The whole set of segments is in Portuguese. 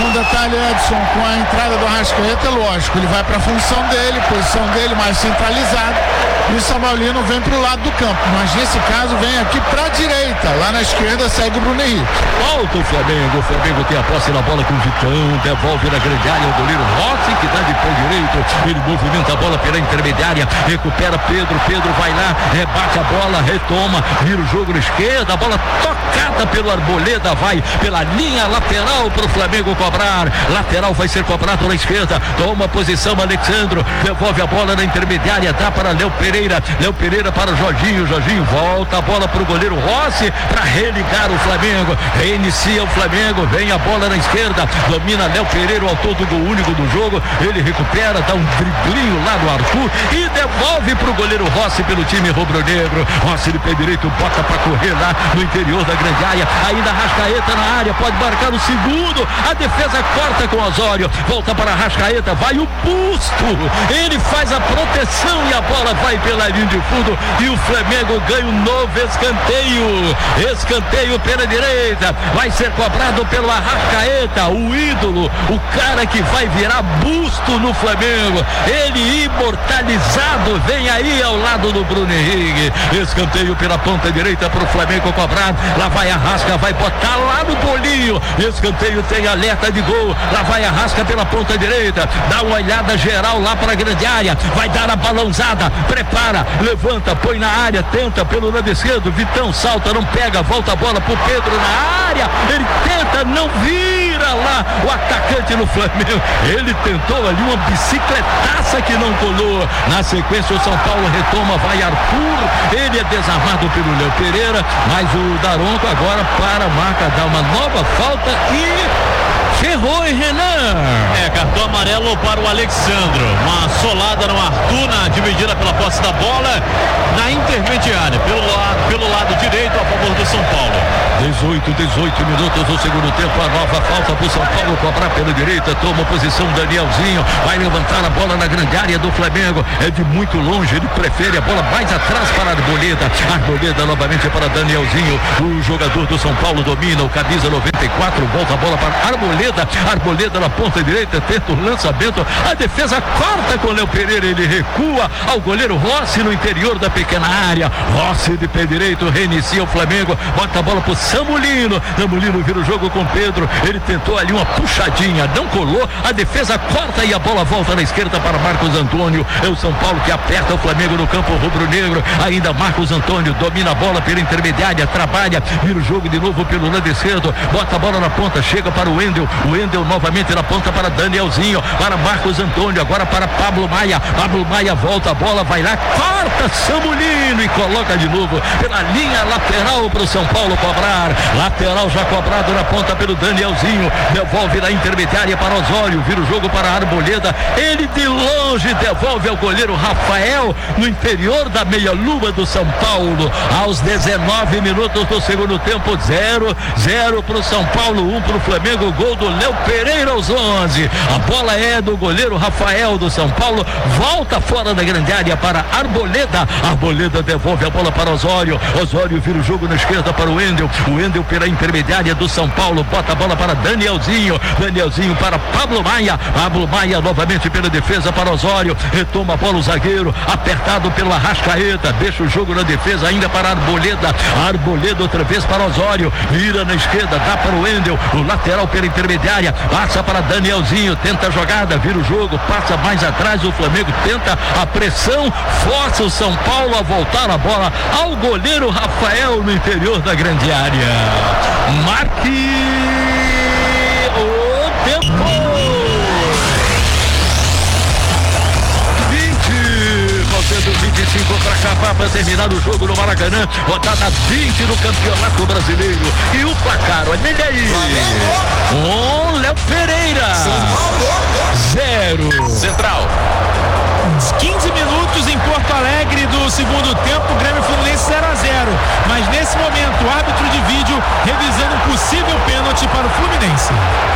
Um detalhe, Edson, com a entrada do Arrascaeta, lógico, ele vai para a função dele, posição dele mais centralizada, e o São Paulino vem para o lado do campo, mas nesse caso vem aqui para a direita, lá na esquerda segue o Bruno Henrique. Volta o Flamengo tem a posse na bola com o Vitão, devolve na grande área o goleiro Rossi, que dá de pé direito, ele movimenta a bola pela intermediária, recupera Pedro vai lá, rebate a bola, retoma, vira o jogo na esquerda, a bola tocada pelo Arboleda, vai pela linha lateral para o Flamengo cobrar, lateral vai ser cobrado na esquerda, toma posição Alexandro, devolve a bola na intermediária, dá para Léo Pereira para Jorginho volta a bola para o goleiro Rossi para religar o Flamengo, reinicia o Flamengo, vem a bola na esquerda, domina Léo Pereira, o autor do gol único do jogo, ele recupera, dá um driblinho lá no Arthur e devolve para o goleiro Rossi pelo time rubro-negro. Rossi de pé direito, bota para correr lá no interior da grande área, ainda Arrascaeta na área, pode marcar o segundo, a defesa corta com Osório, volta para Arrascaeta, vai o busto, ele faz a proteção e a bola vai pela linha de fundo e o Flamengo ganha um novo escanteio pela direita, vai ser cobrado pelo Arrascaeta, o ídolo, o cara que vai virar busto no Flamengo, ele imortalizado, vem aí ao lado do Bruno Henrique, escanteio pela ponta direita para o Flamengo cobrar, lá vai Arrasca, vai botar lá no bolinho, escanteio tem alerta de gol, lá vai Arrasca pela ponta direita, dá uma olhada geral lá para a grande área, vai dar a balãozada, prepara, levanta, põe na área, tenta pelo lado esquerdo, Vitão salta, não pega, volta a bola pro Pedro na área, ele tenta, não vira lá o atacante no Flamengo, ele tentou ali uma bicicletaça que não colou, na sequência o São Paulo retoma, vai Arthur, ele é desarmado pelo Léo Pereira, mas o Daronco agora para a marca, dá uma nova falta e ferrou, hein, Renan? Cartão amarelo para o Alexandro, uma solada no Arthur na dividida pela posse da bola na intermediária, pelo lado direito a favor do São Paulo. 18 minutos do segundo tempo, a nova falta para o São Paulo cobrar pela direita, toma posição Danielzinho, vai levantar a bola na grande área do Flamengo, é de muito longe, ele prefere a bola mais atrás para Arboleda novamente para Danielzinho, o jogador do São Paulo domina, o camisa 94, volta a bola para Arboleda na ponta direita, tenta o lançamento, a defesa corta com o Léo Pereira, ele recua ao goleiro Rossi no interior da pequena área, Rossi de pé direito, reinicia o Flamengo, bota a bola pro Samulino vira o jogo com Pedro, ele tentou ali uma puxadinha, não colou, a defesa corta e a bola volta na esquerda para Marcos Antônio, é o São Paulo que aperta o Flamengo no campo rubro-negro, ainda Marcos Antônio domina a bola pela intermediária, trabalha, vira o jogo de novo pelo lado esquerdo, bota a bola na ponta, chega para o Wendel novamente na ponta para Danielzinho, para Marcos Antônio, agora para Pablo Maia volta a bola, vai lá, corta Samulino e coloca de novo pela linha lateral para o São Paulo cobrar, lateral já cobrado na ponta pelo Danielzinho, devolve na intermediária para Osório, vira o jogo para Arboleda, ele de longe devolve ao goleiro Rafael no interior da meia-lua do São Paulo, aos 19 minutos do segundo tempo, 0 para o São Paulo, 1 para o Flamengo, gol do Léo Pereira aos 11, a bola é do goleiro Rafael do São Paulo, volta fora da grande área para Arboleda devolve a bola para Osório vira o jogo na esquerda para o Wendel pela intermediária do São Paulo, bota a bola para Danielzinho para Pablo Maia novamente pela defesa para Osório, retoma a bola o zagueiro, apertado pelo Arrascaeta, deixa o jogo na defesa ainda para Arboleda outra vez para Osório, vira na esquerda, dá para o Wendel, o lateral pela intermediária, passa para Danielzinho, tenta a jogada, vira o jogo, passa mais atrás, o Flamengo tenta a pressão, força o São Paulo a voltar a bola ao goleiro Rafael no interior da grande área. Marque o tempo. 25 para acabar, para terminar o jogo no Maracanã, rodada 20 do Campeonato Brasileiro. E o placar, olha aí. Léo Pereira 0. Central. 15 minutos em Porto Alegre do segundo tempo, Grêmio Fluminense 0-0. Mas nesse momento, o árbitro de vídeo revisando um possível pênalti para o Fluminense.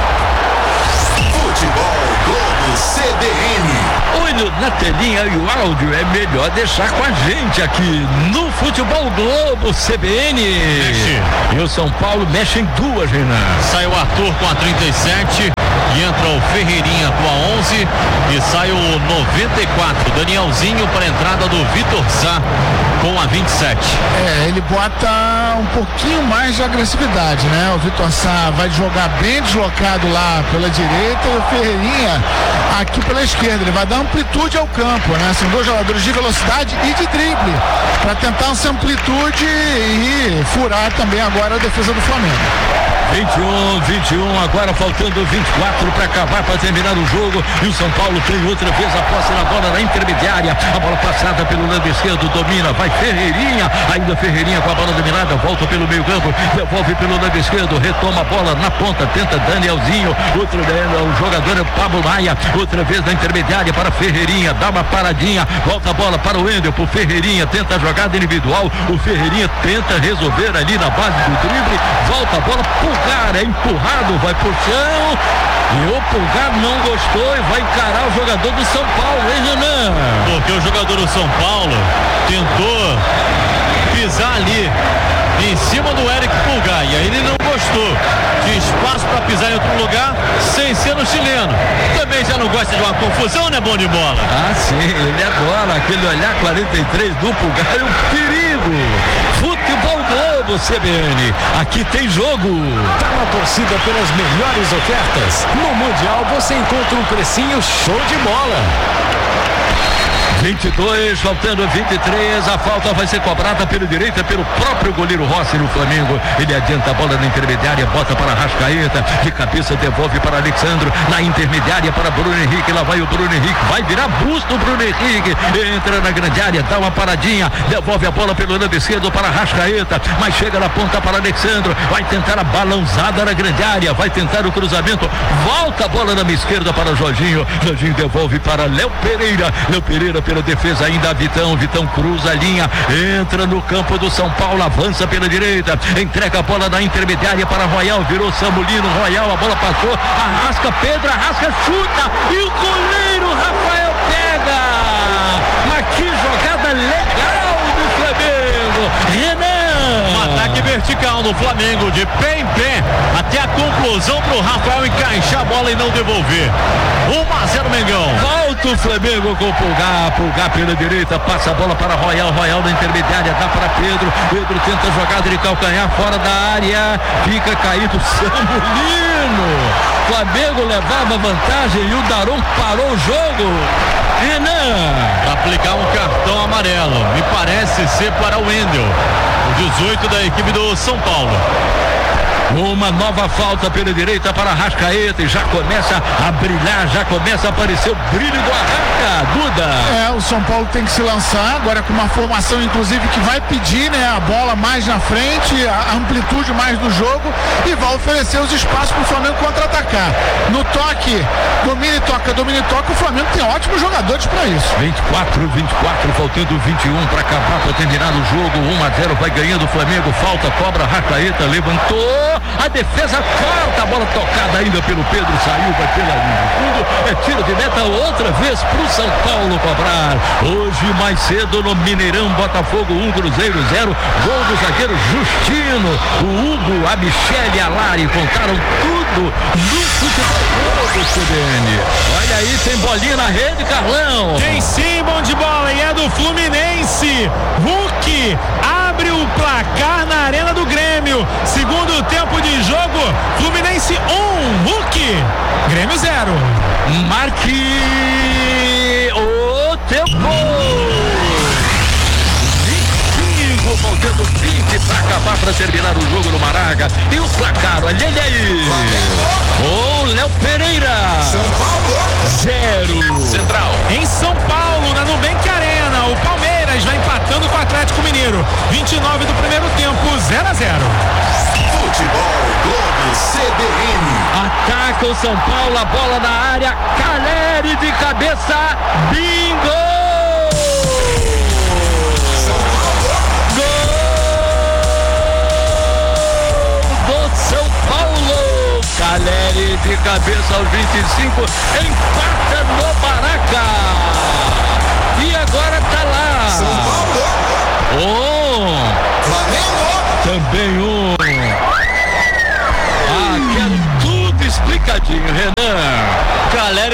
Futebol Globo CBN. Olho na telinha e o áudio é melhor deixar com a gente aqui no Futebol Globo CBN. Mexe. E o São Paulo mexe em duas, Renan. Sai o Arthur com a 37. E entra o Ferreirinha com a 11 e sai o 94, Danielzinho, para a entrada do Vitor Sá com a 27. Ele bota um pouquinho mais de agressividade, né? O Vitor Sá vai jogar bem deslocado lá pela direita e o Ferreirinha aqui pela esquerda. Ele vai dar amplitude ao campo, né? São dois jogadores de velocidade e de drible para tentar essa amplitude e furar também agora a defesa do Flamengo. 21, agora faltando 24 para acabar, para terminar o jogo, e o São Paulo tem outra vez a posse na bola na intermediária, a bola passada pelo lado esquerdo, domina, vai Ferreirinha, ainda Ferreirinha com a bola dominada, volta pelo meio campo, devolve pelo lado esquerdo, retoma a bola na ponta, tenta Danielzinho, outro o jogador é o Pablo Maia, outra vez na intermediária para Ferreirinha, dá uma paradinha, volta a bola para o Wendel, pro Ferreirinha, tenta a jogada individual, o Ferreirinha tenta resolver ali na base do drible, volta a bola, Pulgar é empurrado, vai pro chão e o Pulgar não gostou e vai encarar o jogador do São Paulo, hein, Renan? Porque o jogador do São Paulo tentou pisar ali em cima do Eric Pulgar e aí ele não gostou. Tinha espaço para pisar em outro lugar sem ser no chileno. Também já não gosta de uma confusão, né, bom de bola? Ah, sim, ele adora aquele olhar 43 do Pulgar, é um perigo. Futebol Globo CBN, aqui tem jogo. Tá na torcida pelas melhores ofertas. No Mundial você encontra um precinho show de bola. 22, faltando 23, a falta vai ser cobrada pela direita pelo próprio goleiro Rossi no Flamengo. Ele adianta a bola na intermediária, bota para Arrascaeta, de cabeça devolve para Alexandro, na intermediária para Bruno Henrique, lá vai o Bruno Henrique, vai virar busto o Bruno Henrique, entra na grande área, dá uma paradinha, devolve a bola pelo lado esquerdo para Arrascaeta, mas chega na ponta para Alexandro, vai tentar a balãozada na grande área, vai tentar o cruzamento, volta a bola na minha esquerda para Jorginho, Jorginho devolve para Léo Pereira pela defesa ainda, Vitão cruza a linha, entra no campo do São Paulo, avança pela direita, entrega a bola na intermediária para Royal, virou Samulino, Royal, a bola passou, Arrasca, Pedro Arrasca, chuta, e o goleiro Rafael pega, mas que jogada legal do Flamengo, Renan! Um ataque vertical no Flamengo, de pé em pé, até a conclusão pro Rafael encaixar a bola e não devolver. 1-0 Mengão. Volta o Flamengo com o Pulgar pela direita, passa a bola para Royal na intermediária, dá para Pedro tenta a jogada de calcanhar fora da área, fica caído Samulino. Flamengo levava vantagem e o Daron parou o jogo. Renan, aplicar um cartão amarelo, me parece ser para o Wendel, o 18 da equipe do São Paulo. Uma nova falta pela direita para Arrascaeta e já começa a brilhar, já começa a aparecer o brilho do Arrasca, Duda. O São Paulo tem que se lançar agora com uma formação inclusive que vai pedir, né, a bola mais na frente, a amplitude mais do jogo e vai oferecer os espaços para o Flamengo contra-atacar. No toque, domina e toca, o Flamengo tem ótimos jogadores para isso. 24, faltando 21 para acabar, para terminar o jogo, 1-0, vai ganhando o Flamengo, falta, cobra, Arrascaeta, levantou, a defesa corta, a bola tocada ainda pelo Pedro, saiu, vai pela linha de fundo, é tiro de meta outra vez pro São Paulo cobrar. Hoje mais cedo no Mineirão, Botafogo 1, Cruzeiro 0, gol do zagueiro Justino, o Hugo, a Michele e a Lari contaram tudo no futebol do CBN. Olha aí, tem bolinha na rede, Carlão. Tem sim, bom de bola, e é do Fluminense. Hulk abre o placar na Arena do Grêmio. Segundo tempo de jogo, Fluminense 1, Hulk, Grêmio 0. Marque o tempo. 25, faltando 20 para acabar, para terminar o jogo no Maraca. E o placar, olha ele aí. O Léo Pereira. São Paulo 0. Central. Em São Paulo, na Nubank Arena, o Palmeiras vai empatando com o Atlético Mineiro. 29 do primeiro tempo, 0-0. Futebol Globo CBN. Ataca o São Paulo, a bola na área, Caleri de cabeça, bingo! Gol do São Paulo! Caleri de cabeça aos 25, empata no Maraca! E agora tá lá! São Paulo. Flamengo. Também quero tudo explicadinho, Renan.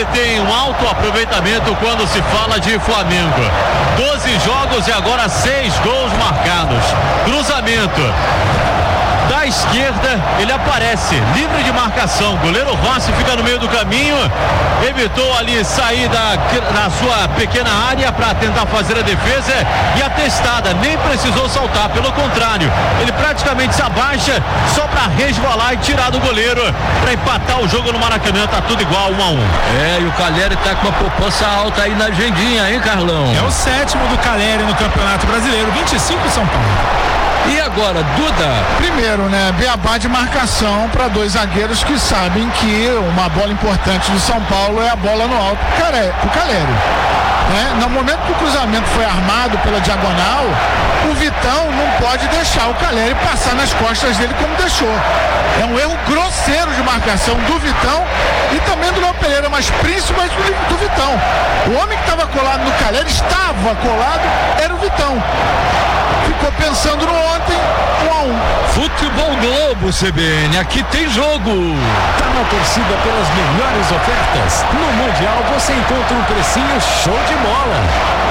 ele tem um alto aproveitamento quando se fala de Flamengo. 12 jogos e agora 6 gols marcados. Cruzamento da esquerda, ele aparece livre de marcação, goleiro Rossi fica no meio do caminho, evitou ali sair da sua pequena área para tentar fazer a defesa, e a testada nem precisou saltar, pelo contrário, ele praticamente se abaixa só para resvalar e tirar do goleiro para empatar o jogo no Maracanã. Tá tudo igual, 1-1. E o Calheri tá com uma poupança alta aí na agendinha, hein, Carlão? É o 7º do Calheri no Campeonato Brasileiro, 25 São Paulo. E agora, Duda? Primeiro, né, beabá de marcação para 2 zagueiros que sabem que uma bola importante do São Paulo é a bola no alto pro Calheri. No momento que o cruzamento foi armado pela diagonal, o Vitão não pode deixar o Calheri passar nas costas dele como deixou. É um erro grosseiro de marcação do Vitão e também do Léo Pereira, mas principalmente do Vitão. O homem que estava colado no Calheri, estava colado, era o Vitão. Ficou pensando no ontem, 1-1. Futebol Globo, CBN, aqui tem jogo. Tá na torcida pelas melhores ofertas. No Mundial você encontra um precinho show de bola.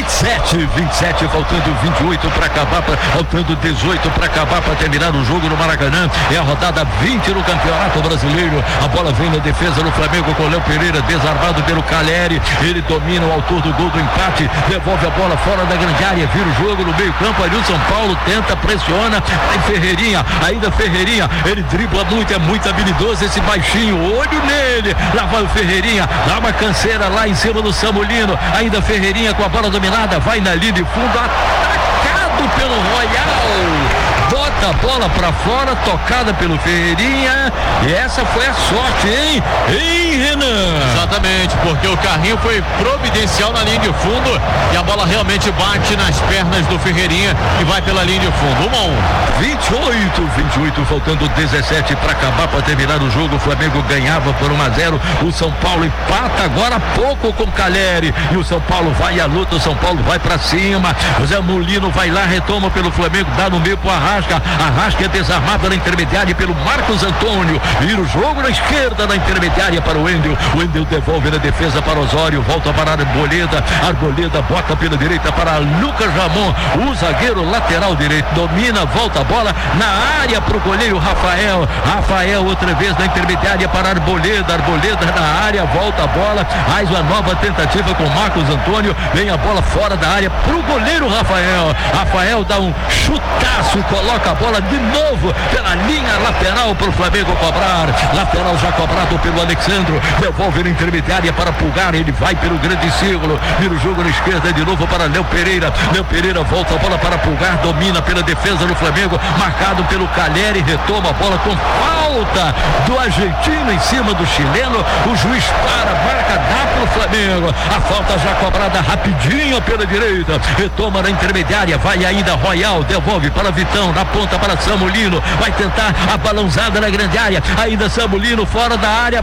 27, faltando 28 para acabar, faltando 18 para acabar, para terminar o jogo no Maracanã. É a rodada 20 no Campeonato Brasileiro. A bola vem na defesa do Flamengo com o Léo Pereira, desarmado pelo Calheri. Ele domina o autor do gol do empate, devolve a bola fora da grande área, vira o jogo no meio campo. Ali o São Paulo tenta, pressiona, aí Ferreirinha, ainda Ferreirinha, ele dribla muito, é muito habilidoso esse baixinho, olho nele, lá vai o Ferreirinha, dá uma canseira lá em cima do Samulino, ainda Ferreirinha com a bola dominada, vai na linha de fundo, atacado pelo Royal. Bota a bola pra fora, tocada pelo Ferreirinha, e essa foi a sorte, hein? Hein, Renan? Exatamente, porque o carrinho foi providencial na linha de fundo e a bola realmente bate nas pernas do Ferreirinha e vai pela linha de fundo. 1-1. 28, faltando 17 para acabar, para terminar o jogo. O Flamengo ganhava por 1-0. O São Paulo empata agora há pouco com o Calheri, e o São Paulo vai à luta, o São Paulo vai para cima. O Zé Molino vai lá, retoma pelo Flamengo, dá no meio pro Arrasca é desarmado na intermediária pelo Marcos Antônio, vira o jogo na esquerda, na intermediária para o Wendel devolve na defesa para Osório, volta para Arboleda bota pela direita para Lucas Ramon, o zagueiro lateral direito, domina, volta a bola na área para o goleiro Rafael outra vez na intermediária para Arboleda na área, volta a bola, mais uma nova tentativa com Marcos Antônio, vem a bola fora da área para o goleiro Rafael dá um chutaço, coloca a bola de novo pela linha lateral para o Flamengo cobrar, lateral já cobrado pelo Alexandro, devolve na intermediária para Pulgar, ele vai pelo grande círculo, vira o jogo na esquerda de novo para Léo Pereira volta a bola para Pulgar, domina pela defesa do Flamengo, marcado pelo Calheri, retoma a bola com falta do argentino em cima do chileno, o juiz marca, dá para o Flamengo, a falta já cobrada rapidinho pela direita, retoma na intermediária, vai ainda Royal, devolve para Vitão, na ponta para Samulino, vai tentar a balãozada na grande área, ainda Samulino fora da área,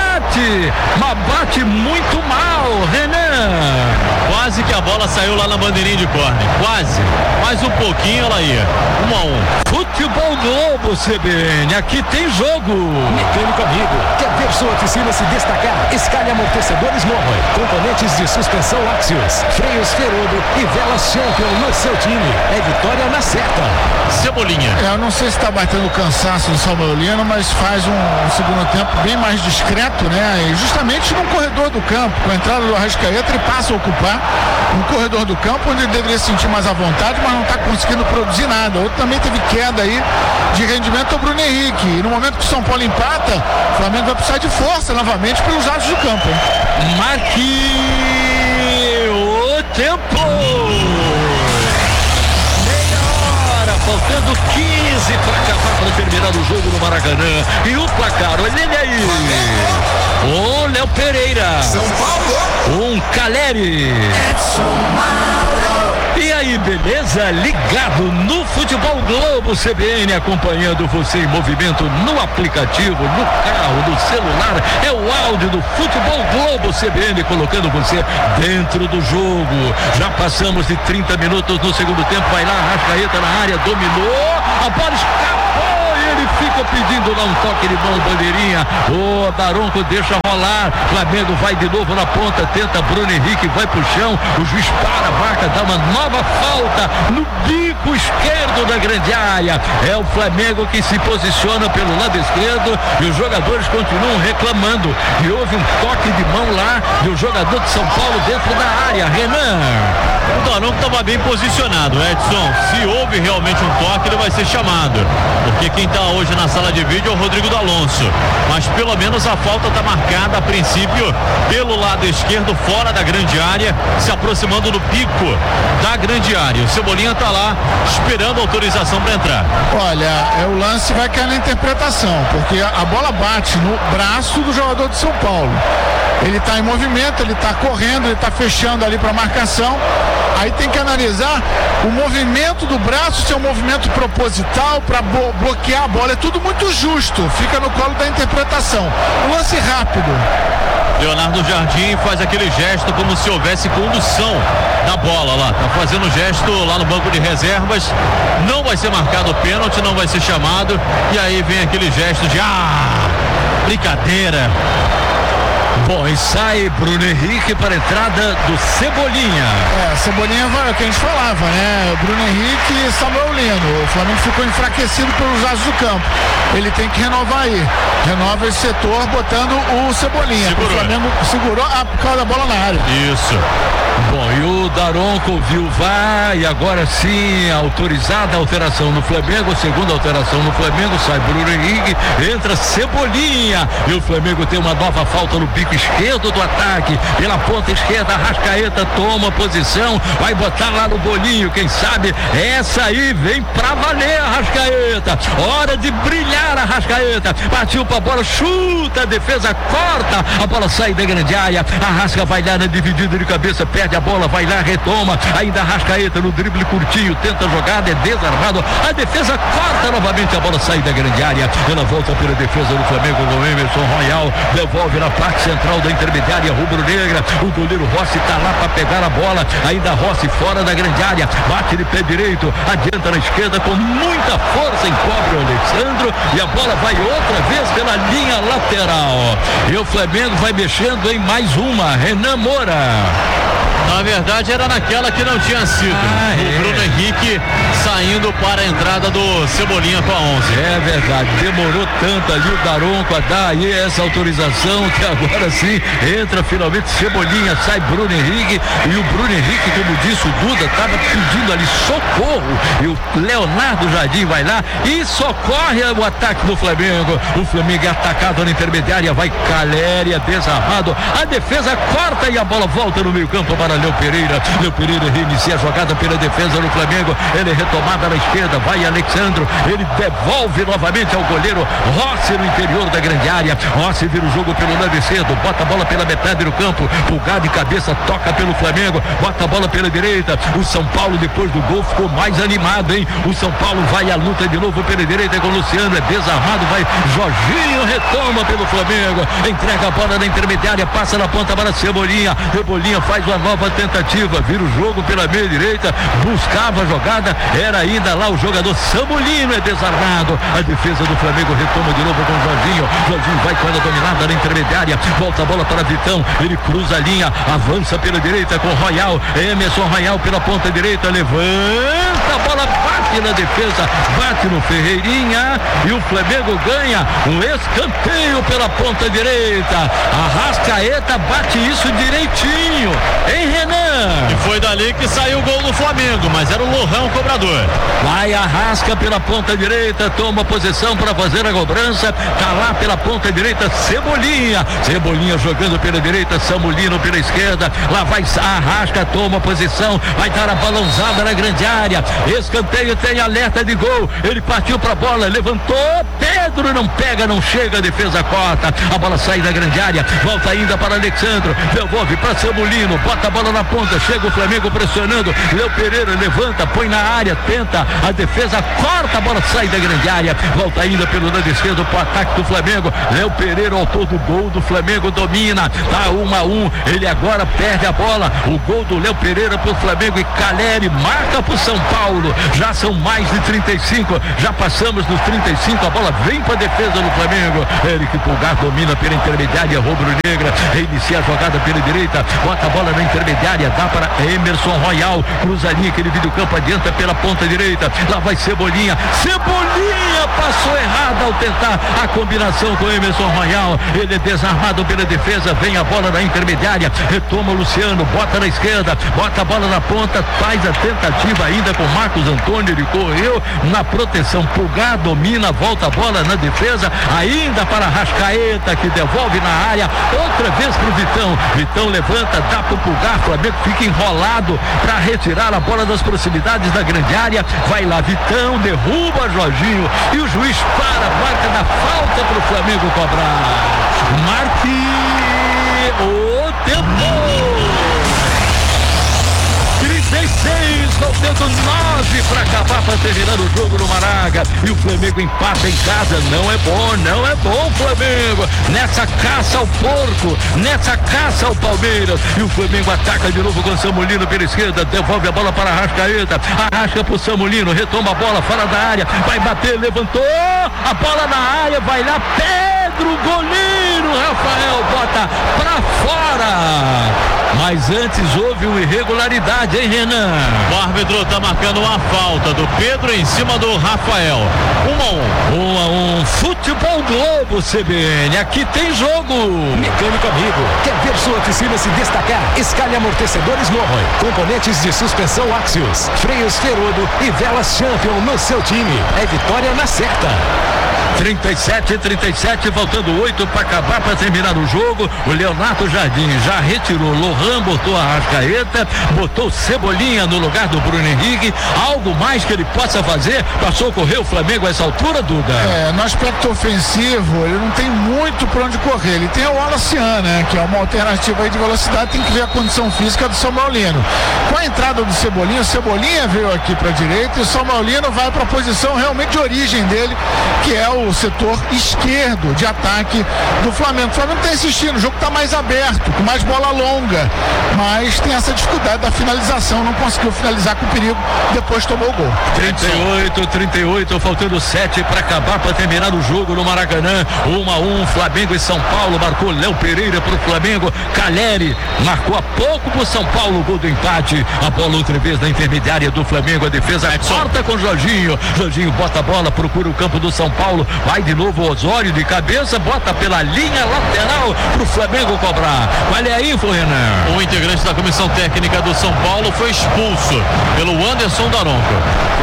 mas bate muito mal, Renan. Quase que a bola saiu lá na bandeirinha de córner, quase, mais um pouquinho ela ia. 1-1. Futebol Globo, CBN, aqui tem jogo. Mecânico amigo, quer ver sua oficina se destacar? Escalhe amortecedores Morroy, componentes de suspensão Axios, freios Ferodo e velas Champion no seu time. É vitória na certa. Cebolinha. Eu não sei se está batendo cansaço do Samuelino, mas faz um segundo tempo bem mais discreto, né? E justamente no corredor do campo, com a entrada do Arrascaeta, ele passa a ocupar um corredor do campo onde ele deveria se sentir mais à vontade, mas não está conseguindo produzir nada. Outro também teve queda aí de rendimento, é o Bruno Henrique. E no momento que o São Paulo empata, o Flamengo vai precisar de força novamente pelos lados do campo, hein? Marque o tempo. Faltando 15 para acabar, para terminar o jogo no Maracanã. E o placar, olha ele aí. O Léo Pereira. São Paulo. Calheri. E aí, beleza? Ligado no Futebol Globo CBN, acompanhando você em movimento no aplicativo, no carro, no celular. É o áudio do Futebol Globo CBN, colocando você dentro do jogo. Já passamos de 30 minutos no segundo tempo. Vai lá, Arrascaeta na área, dominou, a bola escapou. ele fica pedindo lá um toque de mão, bandeirinha. O Daronco deixa rolar. Flamengo vai de novo na ponta, tenta Bruno Henrique, vai pro chão. O juiz para a marca, dá uma nova falta no bico esquerdo da grande área. É o Flamengo que se posiciona pelo lado esquerdo e os jogadores continuam reclamando. E houve um toque de mão lá do jogador de São Paulo dentro da área. Renan. O Daronco estava bem posicionado, Edson. Se houve realmente um toque, ele vai ser chamado. Porque quem está hoje na sala de vídeo é o Rodrigo D'Alonso. Mas pelo menos a falta está marcada a princípio pelo lado esquerdo, fora da grande área, se aproximando do pico da grande área. O Cebolinha está lá esperando a autorização para entrar. Olha, o lance vai cair na interpretação, porque a bola bate no braço do jogador de São Paulo. Ele está em movimento, ele está correndo, ele está fechando ali para marcação. Aí tem que analisar o movimento do braço, se é um movimento proposital para bloquear a bola. É tudo muito justo, fica no colo da interpretação. Um lance rápido. Leonardo Jardim faz aquele gesto como se houvesse condução da bola lá. Tá fazendo gesto lá no banco de reservas. Não vai ser marcado o pênalti, não vai ser chamado. E aí vem aquele gesto de brincadeira. Bom, e sai Bruno Henrique para a entrada do Cebolinha. Cebolinha vai, o que a gente falava, né? Bruno Henrique e Samuel Lino. O Flamengo ficou enfraquecido pelos lados do campo. Ele tem que renovar aí. Renova esse setor botando o Cebolinha. O Flamengo segurou por causa da bola na área. Isso. Bom, e o Daronco viu VAR e agora sim autorizada a alteração no Flamengo, segunda alteração no Flamengo, sai Bruno Henrique, entra Cebolinha e o Flamengo tem uma nova falta no bico esquerdo do ataque, pela ponta esquerda, Arrascaeta toma posição, vai botar lá no bolinho, quem sabe essa aí vem pra valer Arrascaeta, hora de brilhar Arrascaeta, partiu pra bola, chuta, a defesa corta, a bola sai da grande área, Arrasca vai lá na dividida de cabeça, perde a bola, vai lá, retoma, ainda Arrascaeta no drible curtinho, tenta a jogada, é desarmado, a defesa corta novamente, a bola sai da grande área, ela volta pela defesa do Flamengo com Emerson Royal, devolve na parte central da intermediária rubro-negra, o goleiro Rossi tá lá para pegar a bola, ainda Rossi fora da grande área, bate de pé direito, adianta na esquerda com muita força, encobre o Alexandro e a bola vai outra vez pela linha lateral, e o Flamengo vai mexendo em mais uma, Renan Moura. Na verdade era naquela que não tinha sido. O Bruno Henrique saindo para a entrada do Cebolinha com a 11. É verdade, demorou tanto ali o Daronco a dar aí essa autorização que agora sim entra finalmente Cebolinha, sai Bruno Henrique e o Bruno Henrique, como disse o Duda, estava pedindo ali socorro e o Leonardo Jardim vai lá e socorre o ataque do Flamengo. O Flamengo é atacado na intermediária, vai Caléria desarmado, a defesa corta e a bola volta no meio campo para Léo Pereira reinicia a jogada pela defesa do Flamengo, ele é retomada na esquerda, vai Alexandro, ele devolve novamente ao goleiro Rossi no interior da grande área, Rossi vira o jogo pelo lado esquerdo, bota a bola pela metade do campo, pulgar de cabeça, toca pelo Flamengo, bota a bola pela direita, o São Paulo depois do gol ficou mais animado, hein? O São Paulo vai à luta de novo pela direita com o Luciano, é desarmado, vai Jorginho, retoma pelo Flamengo, entrega a bola na intermediária, passa na ponta para Cebolinha faz uma nova tentativa, vira o jogo pela meia direita, buscava a jogada, era ainda lá o jogador Samulino, é desarmado, a defesa do Flamengo retoma de novo com o Jorginho vai com ela dominada na intermediária, volta a bola para Vitão, ele cruza a linha, avança pela direita com Royal, Emerson Royal pela ponta direita, levanta a bola, bate na defesa, bate no Ferreirinha e o Flamengo ganha um escanteio pela ponta direita, Arrascaeta bate isso direitinho, hein, Renan? E foi dali que saiu o gol do Flamengo, mas era o Lohan o cobrador. Vai Arrasca pela ponta direita, toma posição para fazer a cobrança, tá lá pela ponta direita Cebolinha jogando pela direita, Samulino pela esquerda, lá vai Arrasca, toma posição, vai dar a balãozada na grande área, escanteio, tem alerta de gol, ele partiu pra bola, levantou, Pedro não pega, não chega, a defesa corta, a bola sai da grande área, volta ainda para Alexandro, devolve para Cebulino, bota a bola na ponta, chega o Flamengo pressionando, Léo Pereira levanta, põe na área, tenta a defesa, corta a bola, sai da grande área, volta ainda pelo lado esquerdo para o ataque do Flamengo. Léo Pereira, autor do gol do Flamengo, domina, tá 1-1, ele agora perde a bola, o gol do Léo Pereira pro Flamengo e Caleri marca pro São Paulo. Já são mais de 35, já passamos dos 35, a bola vem para a defesa do Flamengo. Eric Pulgar domina pela intermediária rubro-negra, reinicia a jogada pela direita, bota a bola na intermediária, dá para Emerson Royal, cruza ali aquele vídeo campo, adianta pela ponta direita, lá vai Cebolinha passou errado ao tentar a combinação com Emerson Royal, ele é desarmado pela defesa, vem a bola na intermediária, retoma o Luciano, bota na esquerda, bota a bola na ponta, faz a tentativa ainda com Marcos Antônio, ele correu na proteção, Pulgar domina, volta a bola na defesa, ainda para Rascaeta, que devolve na área, outra vez pro Vitão levanta, dá pro Pulgar, Flamengo fica enrolado para retirar a bola das proximidades da grande área, vai lá Vitão, derruba Jorginho e o juiz para, marca da falta pro Flamengo cobrar. Marque o tempo. 36, faltando 9 para acabar, para terminar o jogo no Maraca, e o Flamengo empata em casa. Não é bom Flamengo, nessa caça ao porco, nessa caça ao Palmeiras, e o Flamengo ataca de novo com Samulino pela esquerda, devolve a bola para Arrascaeta, arrasca pro Samulino, retoma a bola fora da área, vai bater, levantou, a bola na área, vai lá, Pedro, goleiro Rafael bota pra fora. Mas antes houve uma irregularidade, hein, Renan? O árbitro tá marcando uma falta do Pedro em cima do Rafael. 1-1. Futebol Globo CBN, aqui tem jogo. Mecânico amigo, quer ver sua oficina se destacar? Escalhe amortecedores Norroy, componentes de suspensão Axios, freios Ferodo e velas Champion no seu time. É vitória na certa. 37, faltando 8 para acabar, para terminar o jogo. O Leonardo Jardim já retirou Lohan, botou a Arrascaeta, botou Cebolinha no lugar do Bruno Henrique. Algo mais que ele possa fazer para socorrer o Flamengo a essa altura, Duda? No aspecto ofensivo, ele não tem muito para onde correr. Ele tem o Alacian, né, que é uma alternativa aí de velocidade, tem que ver a condição física do São Paulino. Com a entrada do Cebolinha, o Cebolinha veio aqui para a direita e o São Paulino vai para a posição realmente de origem dele, que é o setor esquerdo de ataque do Flamengo. O Flamengo está insistindo, o jogo está mais aberto, com mais bola longa, mas tem essa dificuldade da finalização, não conseguiu finalizar com perigo, depois tomou o gol. 38, faltando 7 para acabar, para terminar o jogo no Maracanã. 1-1, Flamengo e São Paulo, marcou Léo Pereira pro Flamengo, Caleri marcou há pouco pro São Paulo, o gol do empate. A bola outra vez na intermediária do Flamengo, a defesa corta com Jorginho bota a bola, procura o campo do São Paulo, vai de novo Osório de cabeça, bota pela linha lateral pro Flamengo cobrar. Olha aí, Renan. O integrante da comissão técnica do São Paulo foi expulso pelo Anderson Daronco.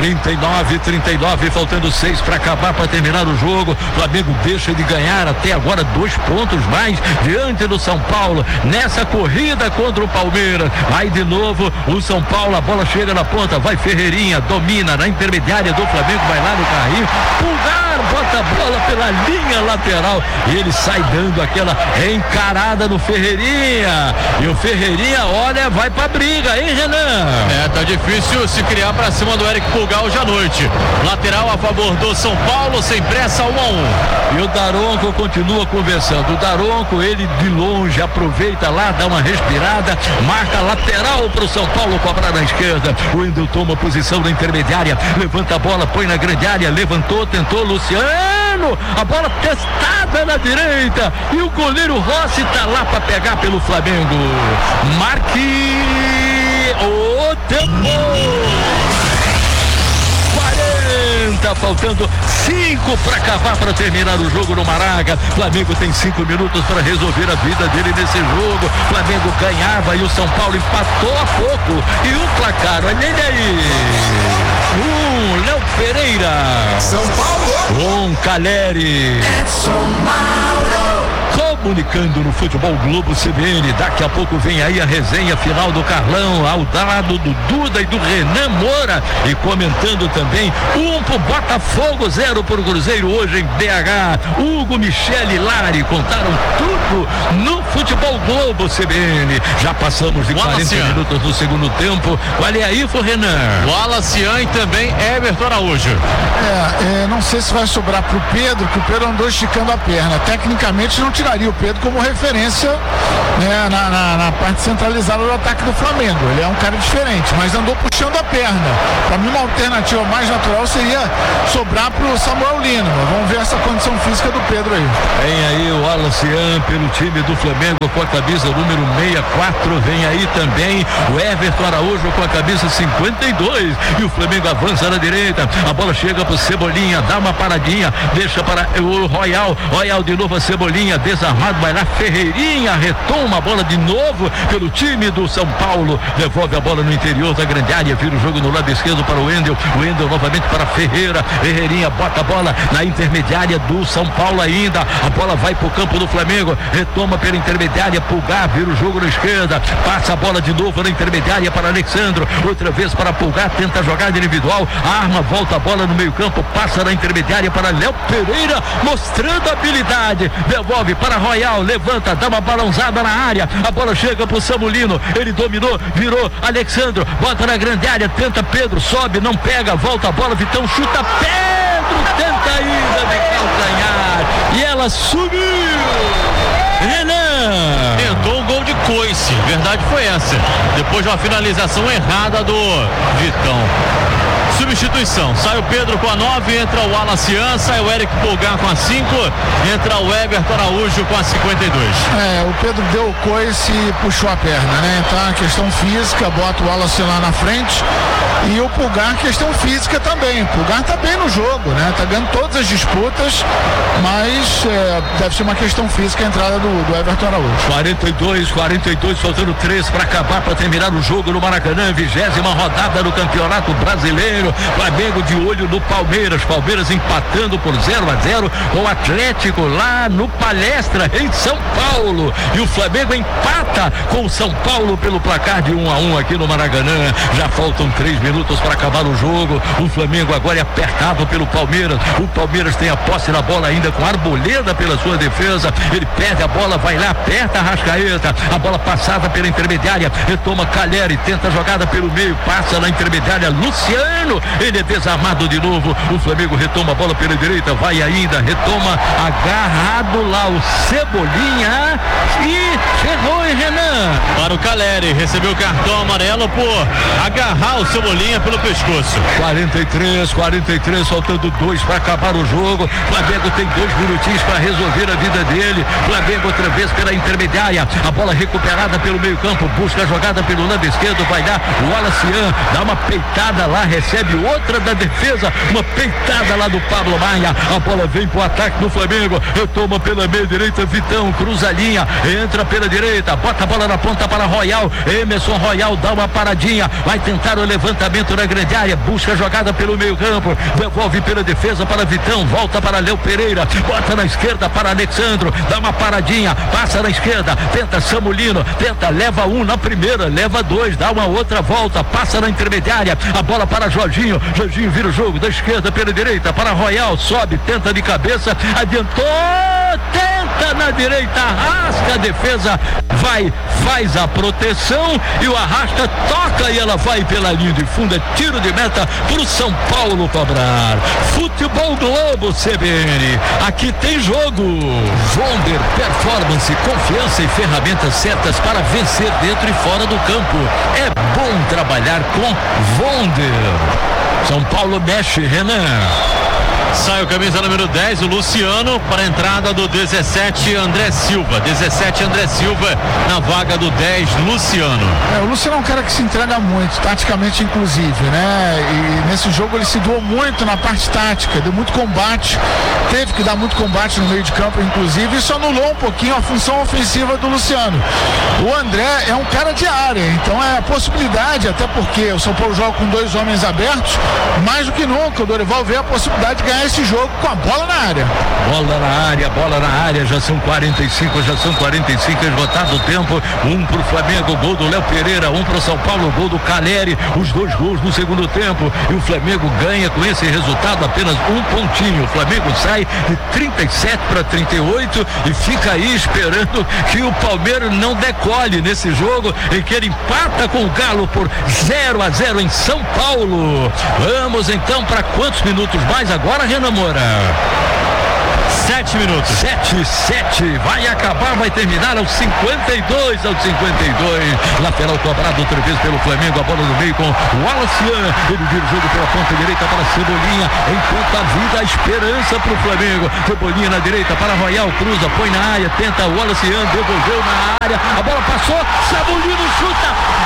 39, faltando 6 para acabar, para terminar o jogo. Flamengo deixa de ganhar até agora 2 pontos mais diante do São Paulo nessa corrida contra o Palmeiras. Vai de novo o São Paulo, a bola chega na ponta, vai Ferreirinha, domina na intermediária do Flamengo, vai lá no carrinho, Pulgar bota a bola pela linha lateral e ele sai dando aquela encarada no Ferreirinha, e o Ferreirinha, olha, vai pra briga, hein, Renan? Tá difícil se criar pra cima do Eric Pulgar hoje à noite. Lateral a favor do São Paulo, sem pressa, 1-1. E o Daronco continua conversando. O Daronco, ele de longe aproveita lá, dá uma respirada, marca lateral pro São Paulo cobrar na esquerda. O Wendel toma posição na intermediária, levanta a bola, põe na grande área, levantou, tentou Luciano, a bola testada na direita e o goleiro Rossi tá lá para pegar pelo Flamengo. Marque o tempo. 40, faltando 5 para acabar, para terminar o jogo no Maraca. Flamengo tem 5 minutos para resolver a vida dele nesse jogo. Flamengo ganhava e o São Paulo empatou há pouco. E o placar, olha ele aí. Léo Pereira. São Paulo. Caleri. São Paulo. comunicando no Futebol Globo CBN. Daqui a pouco vem aí a resenha final do Carlão, ao lado do Duda e do Renan Moura, e comentando também 1 pro Botafogo, 0 pro Cruzeiro hoje em BH. Hugo, Michele e Lari contaram tudo no Futebol Globo CBN. Já passamos de 40 minutos do segundo tempo. Qual é aí, Renan? Wallace e também Everton Araújo. Não sei se vai sobrar pro Pedro, que o Pedro andou esticando a perna. Tecnicamente não tiraria o Pedro como referência, né, na parte centralizada do ataque do Flamengo. Ele é um cara diferente, mas andou puxando a perna. Para mim, uma alternativa mais natural seria sobrar pro Samuel Lino. Vamos ver essa condição física do Pedro aí. Vem aí o Wallace pelo time do Flamengo com a camisa número 64. Vem aí também o Everton Araújo com a camisa 52. E o Flamengo avança na direita. A bola chega pro Cebolinha, dá uma paradinha, deixa para o Royal de novo, a Cebolinha desarmado, vai lá Ferreirinha, retoma a bola de novo pelo time do São Paulo, devolve a bola no interior da grande área, vira o jogo no lado esquerdo para o Wendel novamente para Ferreirinha bota a bola na intermediária do São Paulo ainda, a bola vai pro campo do Flamengo, retoma pela intermediária, Pulgar, vira o jogo na esquerda, passa a bola de novo na intermediária para Alexandro, outra vez para Pulgar, tenta a jogada individual, arma, volta a bola no meio campo, passa na intermediária para Léo Pereira, mostrando habilidade, devolve para Royal, levanta, dá uma balãozada na área, a bola chega pro Samulino, ele dominou, virou Alexandro, bota na grande área, tenta Pedro, sobe, não pega, volta a bola, Vitão chuta, Pedro tenta a ida de calcanhar e ela subiu. Renan tentou um gol de coice, verdade foi essa, depois de uma finalização errada do Vitão. Substituição, sai o Pedro com a 9, entra o Alacian, sai o Eric Pulgar com a 5, entra o Everton Araújo com a 52. O Pedro deu o coice e puxou a perna, né? Então a questão física, bota o Alacian lá na frente, e o Pulgar, questão física também. O Pulgar tá bem no jogo, né? Tá ganhando todas as disputas, mas deve ser uma questão física a entrada do Everton Araújo. 42, faltando 3 para acabar, para terminar o jogo no Maracanã, 20ª rodada do Campeonato Brasileiro. Flamengo de olho no Palmeiras empatando por 0-0 com o Atlético lá no Palestra em São Paulo, e o Flamengo empata com o São Paulo pelo placar de 1-1 aqui no Maracanã. Já faltam 3 minutos para acabar o jogo. O Flamengo agora é apertado pelo Palmeiras. O Palmeiras tem a posse na bola ainda com Arboleda pela sua defesa. Ele perde a bola, vai lá, aperta a Arrascaeta, a bola passada pela intermediária, retoma Calheri, tenta a jogada pelo meio, passa na intermediária Luciano, ele é desarmado de novo. O Flamengo retoma a bola pela direita, vai ainda, retoma agarrado lá o Cebolinha e chegou em Renan. Para o Calheri, recebeu o cartão amarelo por agarrar o Cebolinha pelo pescoço. 43, faltando 2 para acabar o jogo. Flamengo tem 2 minutinhos para resolver a vida dele. Flamengo outra vez pela intermediária, a bola recuperada pelo meio campo, busca a jogada pelo lado esquerdo, vai dar o Alacian, dá uma peitada lá, recebe outra da defesa, uma peitada lá do Pablo Maia, a bola vem pro ataque do Flamengo, retoma pela meia direita, Vitão, cruza a linha, entra pela direita, bota a bola na ponta para Royal, Emerson Royal dá uma paradinha, vai tentar o levantamento na grande área, busca a jogada pelo meio campo, devolve pela defesa para Vitão, volta para Léo Pereira, bota na esquerda para Alexandro, dá uma paradinha, passa na esquerda, tenta Samulino, leva 1 na primeira, leva 2, dá uma outra volta, passa na intermediária, a bola para Jorginho vira o jogo da esquerda pela direita para Royal, sobe, tenta de cabeça, adiantou, tenta na direita, Arrasca, a defesa vai, faz a proteção e o Arrasca toca e ela vai pela linha de fundo, é tiro de meta pro São Paulo cobrar. Futebol Globo CBN, aqui tem jogo. Vonder Performance, confiança e ferramentas certas para vencer dentro e fora do campo. É bom trabalhar com Vonder. São Paulo mexe, Renan. Sai o camisa número 10, o Luciano, para a entrada do 17, André Silva. 17, André Silva na vaga do 10, Luciano. O Luciano é um cara que se entrega muito, taticamente inclusive, né? E nesse jogo ele se doou muito na parte tática, deu muito combate, teve que dar muito combate no meio de campo, inclusive, e só anulou um pouquinho a função ofensiva do Luciano. O André é um cara de área, então é a possibilidade, até porque o São Paulo joga com 2 homens abertos, mais do que nunca, o Dorival vê a possibilidade de ganhar ganhar esse jogo com a bola na área. Bola na área, já são 45 esgotado o tempo. Um pro Flamengo, gol do Léo Pereira, um pro São Paulo, gol do Caleri, os 2 gols no segundo tempo, e o Flamengo ganha com esse resultado apenas um pontinho. O Flamengo sai de 37 para 38 e fica aí esperando que o Palmeiras não decole nesse jogo, em que ele empata com o Galo por 0-0 em São Paulo. Vamos então para quantos minutos mais agora, Renan Moura? 7 minutos. 7, vai acabar, vai terminar aos 52. Lateral cobrado outra vez pelo Flamengo, a bola no meio com o Wallace. Ele vira o jogo pela ponta direita para Cebolinha, enquanto a vida, a esperança para o Flamengo. Cebolinha na direita para Royal, cruza, põe na área, tenta o Wallace, devolveu na área, a bola passou, Sabolino chuta,